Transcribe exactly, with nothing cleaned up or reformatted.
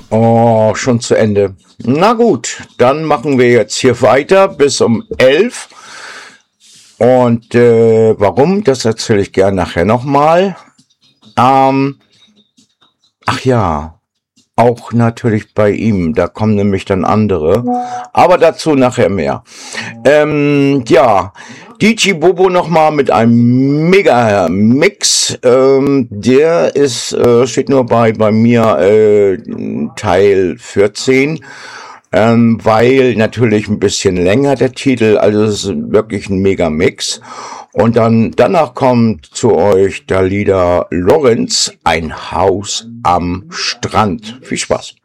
Oh, schon zu Ende. Na gut, dann machen wir jetzt hier weiter bis um elf. Und äh, warum, das erzähle ich gern nachher nochmal. Ähm, ach ja, auch natürlich bei ihm, da kommen nämlich dann andere. Aber dazu nachher mehr. Ähm, ja, D J Bobo nochmal mit einem Mega-Mix. Ähm, der ist, äh, steht nur bei, bei mir äh, Teil vierzehn. Ähm, weil natürlich ein bisschen länger der Titel, also es ist wirklich ein Mega-Mix. Und dann danach kommt zu euch der Lieder Lorenz, ein Haus am Strand. Viel Spaß.